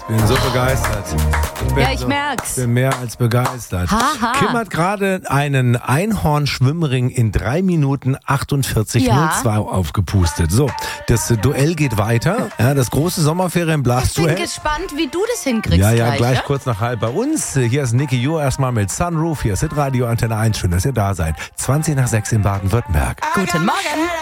bin so begeistert. Ich merk's. Ich bin mehr als begeistert. Haha. Kim hat gerade einen Einhorn-Schwimmring in 3 Minuten 48,02 aufgepustet. So, das Duell geht weiter. Ja, das große Sommerferien Ich bin Blastduell. gespannt, wie du das hinkriegst. Ja, gleich ja? kurz nach halb bei uns. Hier ist Nicky Jo erstmal mit Sunroof. Hier ist Hitradio Antenne 1. Schön, dass ihr da seid. 20 nach 6 in Baden-Württemberg. Guten Morgen.